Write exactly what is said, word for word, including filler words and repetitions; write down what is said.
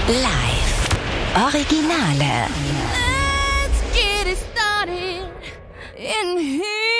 Live. Originale. Let's get it started in here.